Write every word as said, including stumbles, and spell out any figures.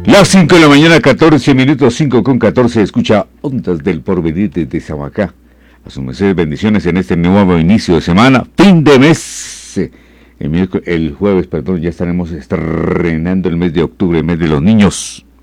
Las cinco de la mañana, catorce minutos, cinco con catorce, escucha Ondas del Porvenir desde Samacá. A su merced, bendiciones en este nuevo inicio de semana, fin de mes. El, el jueves, perdón, ya estaremos estrenando el mes de octubre, el mes de los niños.